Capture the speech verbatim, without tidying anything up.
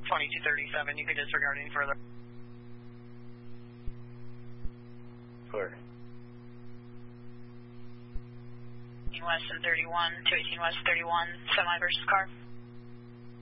twenty-two thirty-seven, you can disregard any further. Clear. West and thirty-one, two eighteen West thirty-one, semi versus car.